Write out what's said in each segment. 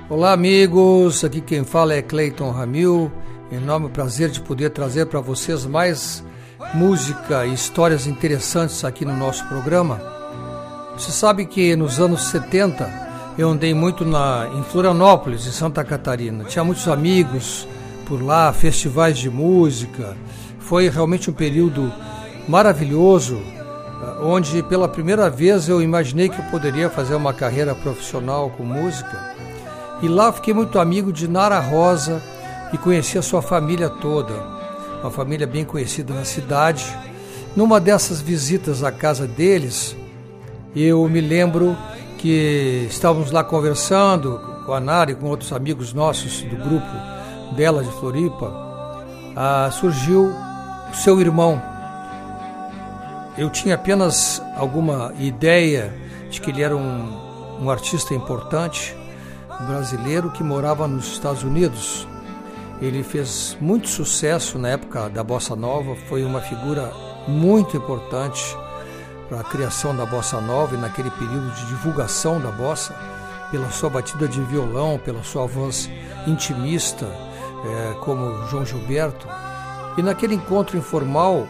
Olá amigos, aqui quem fala é Cleiton Ramil, enorme prazer de poder trazer para vocês mais música e histórias interessantes aqui no nosso programa. Você sabe que nos anos 70 eu andei muito em Florianópolis, em Santa Catarina, tinha muitos amigos por lá, festivais de música, foi realmente um período maravilhoso, onde pela primeira vez eu imaginei que eu poderia fazer uma carreira profissional com música. E lá fiquei muito amigo de Nara Rosa e conheci a sua família toda, uma família bem conhecida na cidade. Numa dessas visitas à casa deles, eu me lembro que estávamos lá conversando com a Nara e com outros amigos nossos do grupo dela de Floripa. Surgiu o seu irmão. Eu tinha apenas alguma ideia de que ele era um artista importante, brasileiro que morava nos Estados Unidos. Ele fez muito sucesso na época da Bossa Nova, foi uma figura muito importante para a criação da Bossa Nova e naquele período de divulgação da Bossa, pela sua batida de violão, pela sua voz intimista, como João Gilberto. E naquele encontro informal,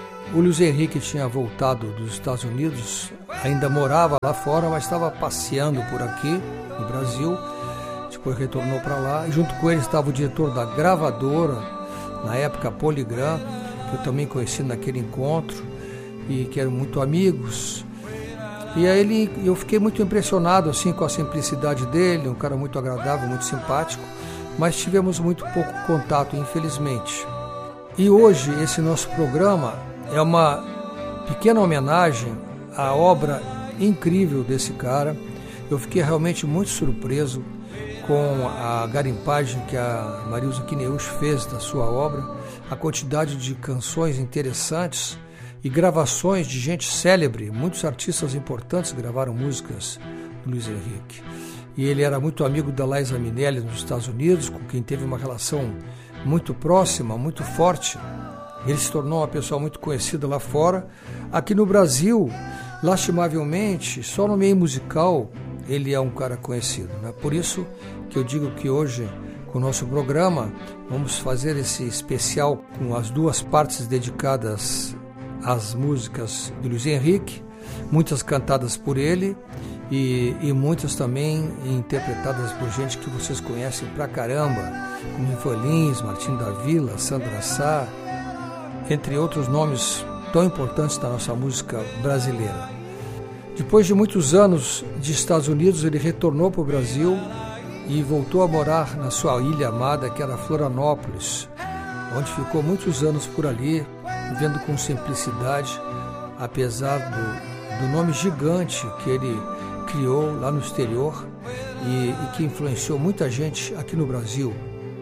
o Luiz Henrique tinha voltado dos Estados Unidos, ainda morava lá fora, mas estava passeando por aqui, no Brasil, depois retornou para lá, e junto com ele estava o diretor da gravadora, na época Polygram, que eu também conheci naquele encontro, e que eram muito amigos. E aí eu fiquei muito impressionado assim, com a simplicidade dele, um cara muito agradável, muito simpático, mas tivemos muito pouco contato, infelizmente. E hoje esse nosso programa é uma pequena homenagem à obra incrível desse cara. Eu fiquei realmente muito surpreso com a garimpagem que a Marilza Kineusch fez da sua obra, a quantidade de canções interessantes e gravações de gente célebre. Muitos artistas importantes gravaram músicas do Luiz Henrique. E ele era muito amigo da Liza Minnelli nos Estados Unidos, com quem teve uma relação muito próxima, muito forte. Ele se tornou uma pessoa muito conhecida lá fora. Aqui no Brasil, lastimavelmente, só no meio musical ele é um cara conhecido, né? Por isso que eu digo que hoje, com o nosso programa, vamos fazer esse especial com as duas partes dedicadas às músicas de Luiz Henrique, muitas cantadas por ele e muitas também interpretadas por gente que vocês conhecem pra caramba, como Ivan Lins, Martinho da Vila, Sandra Sá, entre outros nomes tão importantes da nossa música brasileira. Depois de muitos anos de Estados Unidos, ele retornou para o Brasil e voltou a morar na sua ilha amada, que era Florianópolis, onde ficou muitos anos por ali, vivendo com simplicidade, apesar do nome gigante que ele criou lá no exterior e que influenciou muita gente aqui no Brasil.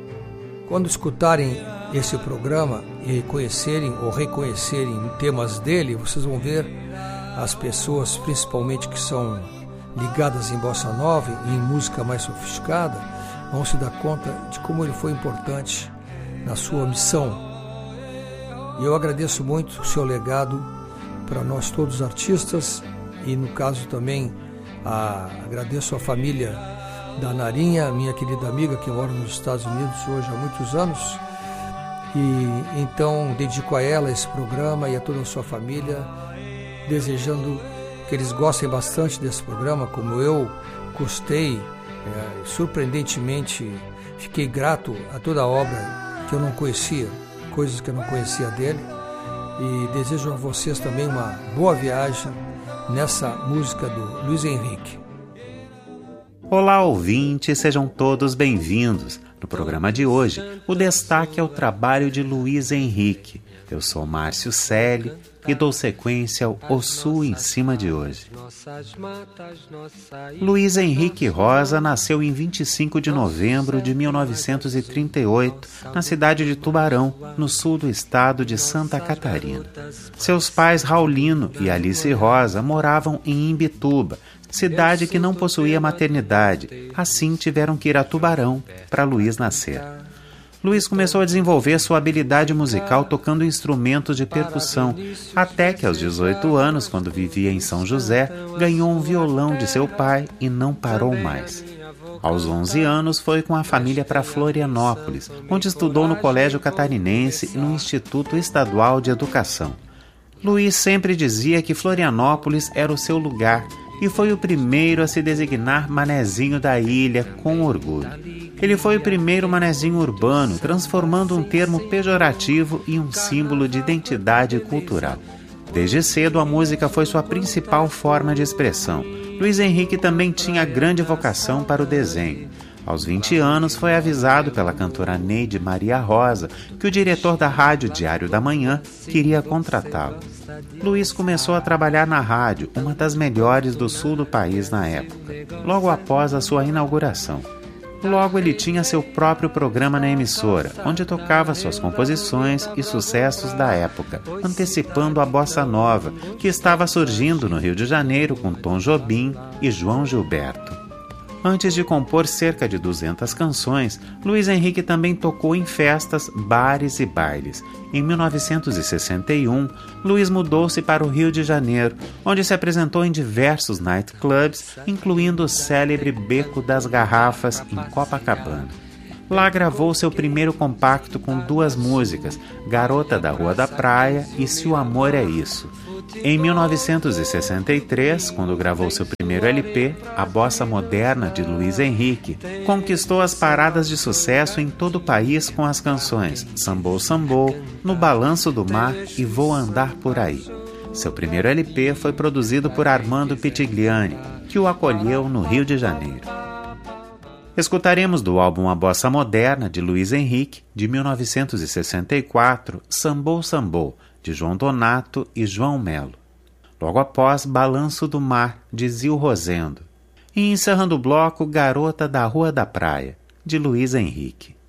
Quando escutarem esse programa e conhecerem ou reconhecerem temas dele, vocês vão ver as pessoas, principalmente que são ligadas em bossa nova e em música mais sofisticada, vão se dar conta de como ele foi importante na sua missão. E eu agradeço muito o seu legado para nós todos os artistas e, no caso, também agradeço a família da Narinha, minha querida amiga que mora nos Estados Unidos hoje há muitos anos. E então dedico a ela esse programa e a toda a sua família, desejando que eles gostem bastante desse programa, como eu gostei. Surpreendentemente fiquei grato a toda a obra que eu não conhecia, coisas que eu não conhecia dele, e desejo a vocês também uma boa viagem nessa música do Luiz Henrique. Olá, ouvintes, sejam todos bem-vindos. No programa de hoje, o destaque é o trabalho de Luiz Henrique. Eu sou Márcio Selle e dou sequência ao Ossu em Cima de hoje. Luiz Henrique Rosa nasceu em 25 de novembro de 1938, na cidade de Tubarão, no sul do estado de Santa Catarina. Seus pais, Raulino e Alice Rosa, moravam em Imbituba, cidade que não possuía maternidade. Assim tiveram que ir a Tubarão para Luiz nascer. Luiz começou a desenvolver sua habilidade musical tocando instrumentos de percussão, até que aos 18 anos, quando vivia em São José, ganhou um violão de seu pai e não parou mais. Aos 11 anos, foi com a família para Florianópolis, onde estudou no Colégio Catarinense e no Instituto Estadual de Educação. Luiz sempre dizia que Florianópolis era o seu lugar e foi o primeiro a se designar manezinho da ilha com orgulho. Ele foi o primeiro manezinho urbano, transformando um termo pejorativo em um símbolo de identidade cultural. Desde cedo, a música foi sua principal forma de expressão. Luiz Henrique também tinha grande vocação para o desenho. Aos 20 anos, foi avisado pela cantora Neide Maria Rosa que o diretor da rádio Diário da Manhã queria contratá-lo. Luiz começou a trabalhar na rádio, uma das melhores do sul do país na época, logo após a sua inauguração. Logo ele tinha seu próprio programa na emissora, onde tocava suas composições e sucessos da época, antecipando a bossa nova, que estava surgindo no Rio de Janeiro com Tom Jobim e João Gilberto. Antes de compor cerca de 200 canções, Luiz Henrique também tocou em festas, bares e bailes. Em 1961, Luiz mudou-se para o Rio de Janeiro, onde se apresentou em diversos nightclubs, incluindo o célebre Beco das Garrafas, em Copacabana. Lá gravou seu primeiro compacto com 2 músicas, Garota da Rua da Praia e Se o Amor é Isso. Em 1963, quando gravou seu primeiro LP, A Bossa Moderna, de Luiz Henrique, conquistou as paradas de sucesso em todo o país com as canções Sambô Sambô, No Balanço do Mar e Vou Andar Por Aí. Seu primeiro LP foi produzido por Armando Pitigliani, que o acolheu no Rio de Janeiro. Escutaremos do álbum A Bossa Moderna, de Luiz Henrique, de 1964, Sambô Sambô, de João Donato e João Melo. Logo após, Balanço do Mar, de Zil Rosendo. E encerrando o bloco, Garota da Rua da Praia, de Luiz Henrique.